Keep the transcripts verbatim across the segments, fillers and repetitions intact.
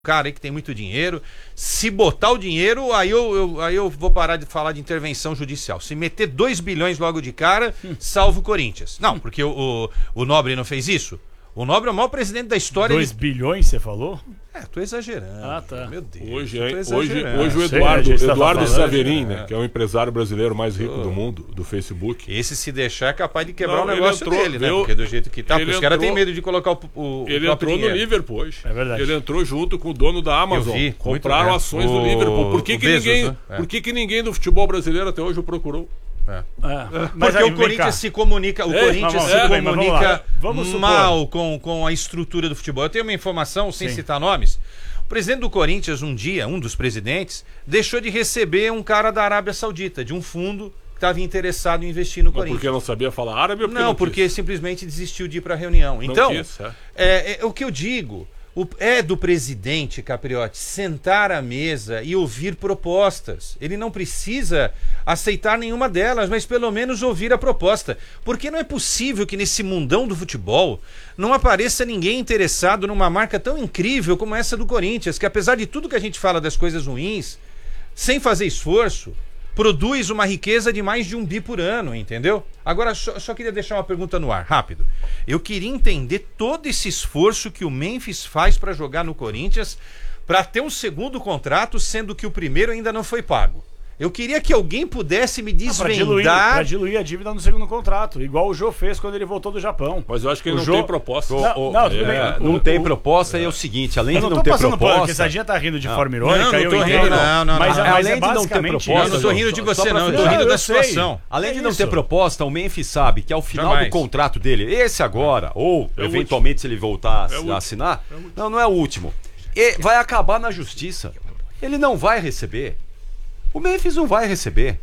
cara aí que tem muito dinheiro, se botar o dinheiro, aí eu, eu, aí eu vou parar de falar de intervenção judicial. Se meter dois bilhões logo de cara, hum. salva o Corinthians. Não, porque o, o, o Nobre não fez isso. O Nobre é o maior presidente da história. dois bilhões, você falou? É, tô exagerando. Ah, tá. Meu Deus. Hoje, hein, hoje, hoje o Sei, Eduardo, tá Eduardo falando, Saverin, né, é. que é o empresário brasileiro mais rico oh. do mundo, do Facebook. Esse, se deixar, é capaz de quebrar não, o negócio entrou, dele, né? viu? Porque do jeito que tá, Ele os caras têm entrou- medo de colocar o, o Ele o entrou no dinheiro. Liverpool hoje. É verdade. Ele entrou junto com o dono da Amazon. Eu vi, Compraram muito, é. ações do O- Liverpool. Por que, o que, Bezos, ninguém, né? É. por que, que ninguém do futebol brasileiro até hoje o procurou? É. É. Porque aí, o vem Corinthians cá. se comunica, o É, Corinthians mas se vamos- é, mas vamos comunica lá. Vamos supor. mal com, com a estrutura do futebol. Eu tenho uma informação, sem Sim. citar nomes. O presidente do Corinthians, um dia, um dos presidentes, deixou de receber um cara da Arábia Saudita, de um fundo que estava interessado em investir no Mas Corinthians. porque não sabia falar árabe ou porque Não, não porque quis? simplesmente desistiu de ir para a reunião. Então, quis, é. é, é o que eu digo. O- é do presidente, Capriotti, sentar à mesa e ouvir propostas. Ele não precisa aceitar nenhuma delas, mas pelo menos ouvir a proposta. Porque não é possível que nesse mundão do futebol não apareça ninguém interessado numa marca tão incrível como essa do Corinthians, que apesar de tudo que a gente fala das coisas ruins, sem fazer esforço, produz uma riqueza de mais de um bi por ano, entendeu? Agora, só, só queria deixar uma pergunta no ar, rápido. Eu queria entender todo esse esforço que o Memphis faz para jogar no Corinthians, para ter um segundo contrato, sendo que o primeiro ainda não foi pago. Eu queria que alguém pudesse me Pra diluir, desvendar... pra diluir a dívida no segundo contrato, igual o Jô fez quando ele voltou do Japão. Mas eu acho que ele O não Jô- tem proposta. Não, Ô, ô, não, tudo bem. é, O- não tem o- proposta e é o seguinte, além Eu de não não tô ter passando pano, porque proposta... Sadinha tá rindo de Não. forma irônica, Não, não eu tô entendo. rindo, não, não, mas, não. mas Além é de não ter basicamente proposta, Eu não isso. tô rindo de Só você, pra não. Eu tô fechar. rindo Eu da sei. situação. Além É de não isso. ter proposta, o Memphis sabe que ao final Jamais. do contrato dele, esse agora, ou É o eventualmente se ele voltar a É o último. assinar, não, não é o último. E vai acabar na justiça. Ele não vai receber. O Memphis não vai receber.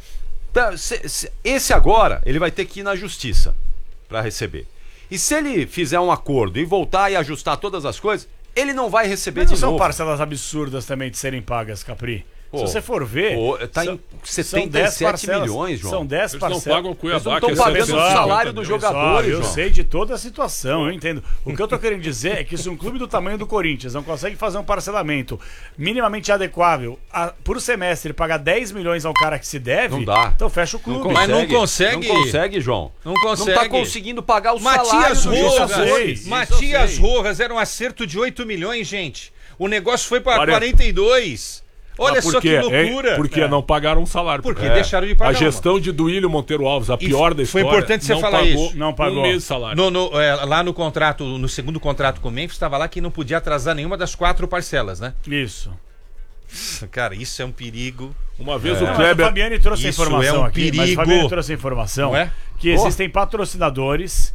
Tá, se- se- Esse agora, ele vai ter que ir na justiça para receber. E se ele fizer um acordo e voltar e ajustar todas as coisas, ele não vai receber Mas não de são novo. parcelas absurdas também de serem pagas, Capri? Pô, Se você for ver... pô, tá são- em são setenta e dez sete parcelas. milhões, João. São dez Eles não parcelas. pagam o Cuiabá, Eles não que é tão pagando o setecentos e cinquenta salário dos milhões. jogadores, Eu João. sei de toda a situação, eu entendo. O que eu tô querendo dizer é que se um clube do tamanho do Corinthians não consegue fazer um parcelamento minimamente adequável a, por semestre pagar dez milhões ao cara que se deve, Não dá. então fecha o clube. Não Mas não consegue. Não consegue, João. Não consegue. Não tá conseguindo pagar o Matias salário dos Rojas, jogadores. Isso eu Matias sei. Rojas era um acerto de oito milhões, gente. O negócio foi para quarenta. quarenta e dois. Olha Mas por só que quê, loucura. hein? Porque É. não pagaram um salário. Porque É. deixaram de pagar A gestão de Duílio Monteiro Alves, a E pior da foi história, importante você não falar pagou isso. Não pagou. um mês de salário. No, no, é, lá no contrato, no segundo contrato com o Memphis, estava lá que não podia atrasar nenhuma das quatro parcelas, né? Isso. Cara, isso é um perigo. Uma vez Não, o mas Kleber... o Fabiani trouxe a Isso informação é um aqui, mas o perigo. Fabiani trouxe a informação Não é? que existem patrocinadores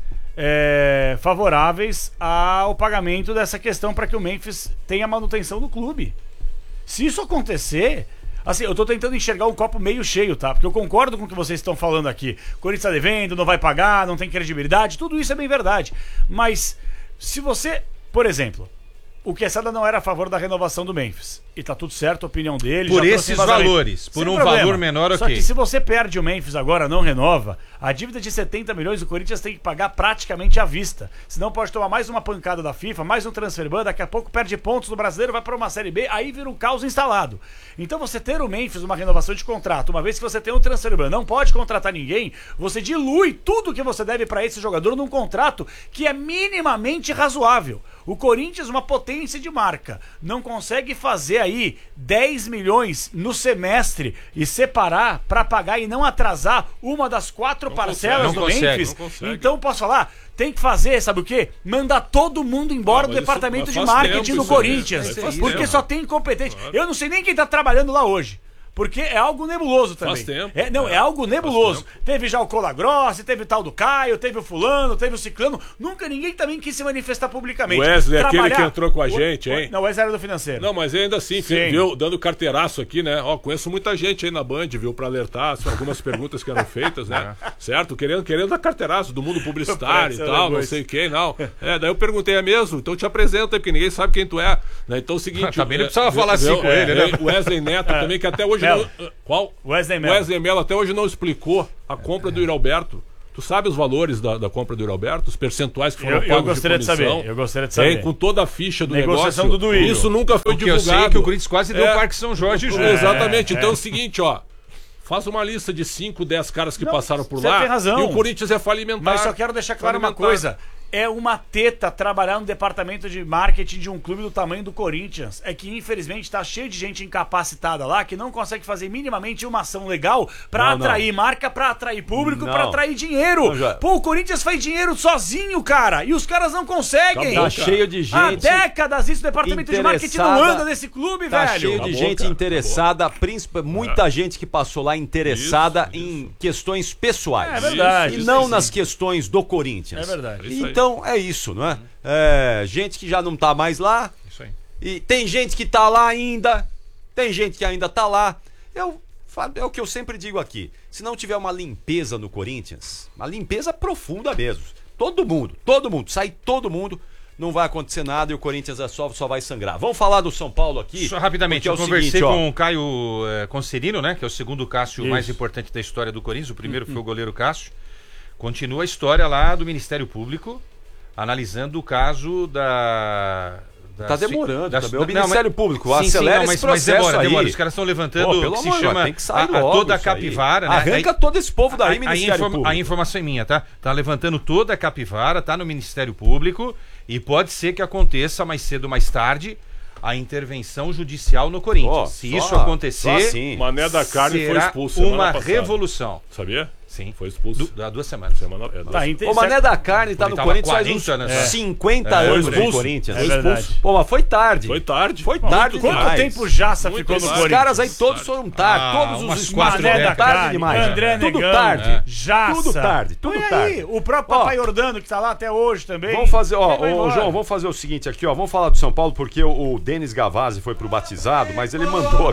é, favoráveis ao pagamento dessa questão para que o Memphis tenha manutenção do clube. Se isso acontecer, assim, eu tô tentando enxergar o copo meio cheio, tá? Porque eu concordo com o que vocês estão falando aqui. O Corinthians tá devendo, não vai pagar, não tem credibilidade, tudo isso é bem verdade. Mas se você, por exemplo, o Quesada não era a favor da renovação do Memphis. E tá tudo certo, a opinião dele. Por já trouxe esses embasamento. valores, por Sem um problema. valor menor, Só ok. que se você perde o Memphis agora, não renova, a dívida de setenta milhões o Corinthians tem que pagar praticamente à vista. Senão pode tomar mais uma pancada da FIFA, mais um transfer ban, daqui a pouco perde pontos no Brasileiro, vai para uma Série B, aí vira um caos instalado. Então você ter o Memphis, uma renovação de contrato, uma vez que você tem um transfer ban, não pode contratar ninguém, você dilui tudo que você deve para esse jogador num contrato que é minimamente razoável. O Corinthians, uma potência de marca, não consegue fazer aí dez milhões no semestre e separar para pagar e não atrasar uma das quatro Não parcelas consegue, do não consegue, Memphis. não consegue. Então, posso falar? Tem que fazer, sabe o quê? Mandar todo mundo embora Ah, do mas departamento isso- de mas faz marketing tempo do isso aí, Corinthians. isso aí faz Porque tempo. só tem incompetente. Eu não sei nem quem tá trabalhando lá hoje. Porque é algo nebuloso também. Faz tempo. É, não, é, É, algo nebuloso. faz Teve já o Colagrossi, teve o tal do Caio, teve o fulano, teve o ciclano. Nunca ninguém também quis se manifestar publicamente. O Wesley é aquele Trabalhar- que entrou com a O- gente, hein? Não, o Wesley era do financeiro. Não, mas ainda assim, Sim. viu, dando carteiraço aqui, né? Ó, conheço muita gente aí na Band, viu, pra alertar sobre algumas perguntas que eram feitas, né? Certo? Querendo, querendo dar carteiraço do mundo publicitário e Parece tal, ela não sei quem, não. É, daí eu perguntei, é mesmo? Então te apresenta aí, porque ninguém sabe quem tu é. Né? Então é o seguinte... Também não é, precisava viu, falar assim viu, com é, ele, né? é, O Wesley Neto também, que até hoje Melo. não... Qual? Wesley Melo. Wesley Melo até hoje não explicou a compra do Yuri Alberto. Tu sabe os valores da, da compra do Yuri Alberto? Os percentuais que foram Eu, eu pagos gostaria de de comissão? saber. Eu gostaria de saber. Hein, com toda a ficha do Negociação negócio. do Duílio. Isso nunca foi Porque eu divulgado. sei que o Corinthians quase deu É. o Parque São Jorge junto. Exatamente. É, então é é. o seguinte, ó. Faz uma lista de cinco, dez caras que Não, passaram por você lá. tem razão. E o Corinthians é falimentar. Mas só quero deixar claro uma Falimentar. coisa. É uma teta trabalhar no departamento de marketing de um clube do tamanho do Corinthians. É que, infelizmente, tá cheio de gente incapacitada lá que não consegue fazer minimamente uma ação legal pra Não, não. atrair marca, pra atrair público, Não. pra atrair dinheiro. Não, já- Pô, o Corinthians faz dinheiro sozinho, cara. E os caras não conseguem. Tá Tá cheio de Há gente. décadas isso, o departamento de marketing não interessada. anda nesse clube, Tá velho. cheio de Acabou, gente cara, interessada, principalmente muita gente que passou lá interessada Isso, em questões pessoais. É verdade. E Isso, não isso, nas sim. questões do Corinthians. É verdade. Isso aí. Então é isso, não é? É, gente que já não tá mais lá. Isso aí. E tem gente que tá lá ainda. Tem gente que ainda tá lá. Eu, é o que eu sempre digo aqui. Se não tiver uma limpeza no Corinthians, uma limpeza profunda mesmo. Todo mundo, todo mundo, sai todo mundo. Não vai acontecer nada e o Corinthians é só, só vai sangrar. Vamos falar do São Paulo aqui? Só rapidamente, porque é eu o conversei seguinte, ó. com o Caio eh, Concerino, né? Que é o segundo Cássio Isso. mais importante da história do Corinthians. O primeiro foi o goleiro Cássio. Continua a história lá do Ministério Público, analisando o caso da... da Tá demorando da- também. O não, Ministério mas- Público, sim, sim, acelera não, esse mas, mas processo demora, aí. demora. Os caras estão levantando Pô, o pelo que se amor, chama tem que sair a, a logo toda a isso aí. capivara, né? Arranca Daí- todo esse povo daí, a, Ministério a, informa- Público. a informação é minha, tá? Tá levantando toda a capivara, tá no Ministério Público e pode ser que aconteça mais cedo ou mais tarde a intervenção judicial no Corinthians. Ó, Se só- isso só acontecer, assim. Mané da Carne foi será expulso semana uma passada. revolução. Sabia? Sim. Foi expulso. Du- há duas semanas. Semana... É, Tá, inte- O Mané da Carne tá Ele no tava Corinthians faz quarenta, uns né? cinquenta É, anos foi no expulso. Corinthians. É verdade. Pô, mas foi tarde. Foi tarde. Foi Muito tarde Quanto demais. tempo Jaça Muito ficou no tarde. Os Corinthians? caras aí todos foram tarde. Ah, todos umas os quatro Mané da décadas. tarde Carne, demais. André Tudo Negão, tarde. Jaça. Tudo tarde, tudo Põe tarde. aí, o próprio Ó, Papai Jordano, que tá lá até hoje também. Vamos fazer, ó, Ele vai ô, embora. João, vamos fazer o seguinte aqui, ó. Vamos falar do São Paulo porque o, o Denis Gavazzi foi pro batizado, mas ele mandou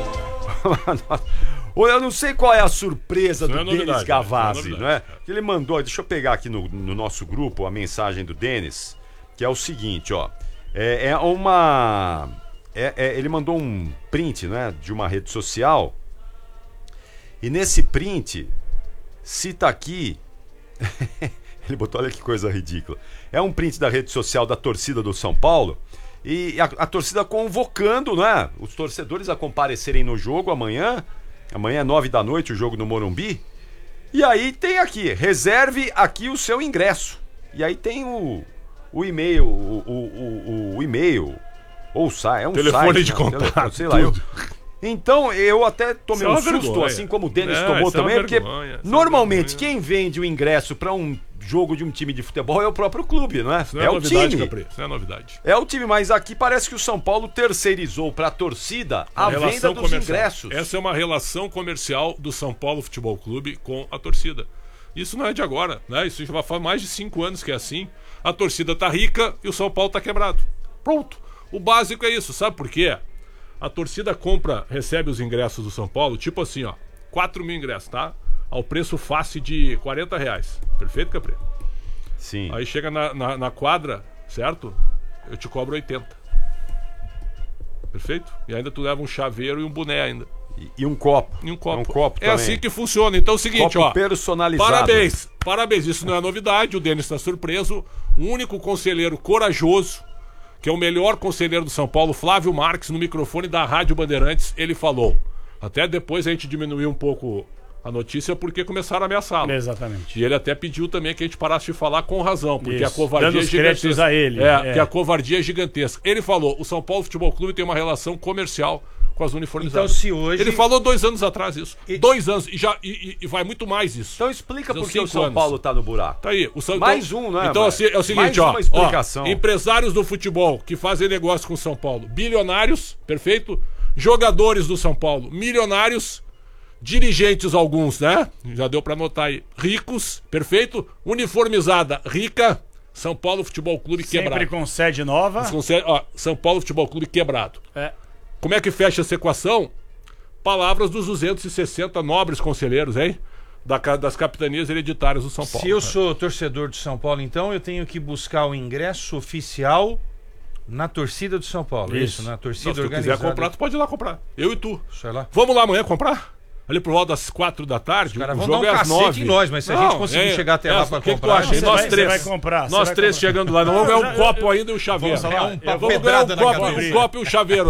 aqui. Eu não sei qual é a surpresa Isso do não é Denis novidade, Gavazzi, né? Não é não é? novidade, Que ele mandou, deixa eu pegar aqui no, no nosso grupo a mensagem do Denis, que é o seguinte, ó. É, é uma. é- é- ele mandou um print, né, de uma rede social. E nesse print cita aqui. Ele botou, olha que coisa ridícula. É um print da rede social da torcida do São Paulo. E a, a torcida convocando, né? Os torcedores a comparecerem no jogo amanhã. Amanhã é nove da noite o jogo no Morumbi. E aí tem aqui, reserve aqui o seu ingresso. E aí tem o, o e-mail, o, o, o, o e-mail, ou sai, é um Telefone site, de né? contato, Telefone, sei lá, eu, tudo. Então, eu até tomei Isso é um uma susto, vergonha. assim como o Denis Não, tomou isso é uma também, porque vergonha, isso é uma normalmente vergonha. quem vende o ingresso para um jogo de um time de futebol é o próprio clube, não é? Isso não é, é o novidade, time. Capri. Isso não é novidade. É o time, mas aqui parece que o São Paulo terceirizou para a torcida a Uma venda dos comercial. ingressos. Essa é uma relação comercial do São Paulo Futebol Clube com a torcida. Isso não é de agora, né? Isso já faz mais de cinco anos que é assim. A torcida tá rica e o São Paulo tá quebrado. Pronto. O básico é isso, sabe por quê? A torcida compra, recebe os ingressos do São Paulo, tipo assim, ó, quatro mil ingressos, tá? Ao preço fácil de quarenta reais. Perfeito, Capri? Sim. Aí chega na, na, na quadra, certo? Eu te cobro oitenta. Perfeito? E ainda tu leva um chaveiro e um boné ainda. E, e um copo. E um copo. Um copo é também. assim que funciona. Então é o seguinte, Copo ó. personalizado. Parabéns, parabéns. Isso não é novidade. O Denis está surpreso. O único conselheiro corajoso, que é o melhor conselheiro do São Paulo, Flávio Marques, no microfone da Rádio Bandeirantes, ele falou. Até depois a gente diminuiu um pouco a notícia porque começaram a ameaçá-lo. Exatamente. E ele até pediu também que a gente parasse de falar com razão, porque Isso, a covardia dando é os créditos gigantesca. a ele, É, é. que a covardia é gigantesca. Ele falou, o São Paulo Futebol Clube tem uma relação comercial com as uniformizadas. Então, se hoje- Ele falou dois anos atrás isso. E- Dois anos, e, já, e, e- e vai muito mais isso. Então explica São por que o cinco São anos. Paulo tá no buraco. Tá aí. O São, Mais então, um, né, Então velho? assim, é o seguinte, Mais ó, uma explicação. ó. Empresários do futebol que fazem negócio com o São Paulo. Bilionários, perfeito? Jogadores do São Paulo. Milionários. Dirigentes alguns, né? Já deu pra notar aí. Ricos, perfeito? Uniformizada, rica. São Paulo Futebol Clube Sempre quebrado. com sede nova. Consegue- ó, São Paulo Futebol Clube quebrado. É. Como é que fecha essa equação? Palavras dos duzentos e sessenta nobres conselheiros, hein? Da ca- das capitanias hereditárias do São Paulo. Se eu sou torcedor do São Paulo, então eu tenho que buscar o ingresso oficial na torcida do São Paulo. Isso. Isso, na torcida Não, se tu organizada. quiser comprar, tu pode ir lá comprar. Eu e tu. Sei lá. Vamos lá amanhã comprar? ali por volta das quatro da tarde, caras o vão jogo dar um é às cacete nove. em nós, mas se a gente conseguir chegar até lá pra o que que tu comprar, acha? E você nós vai- três. você vai comprar, você Nós vai três comprar. chegando lá, não Não, vamos ganhar eu um já- copo ainda e um chaveiro. Vamos lá, É um eu vou vamos ganhar um pedrada na copo, cabeça. um copo e um chaveiro.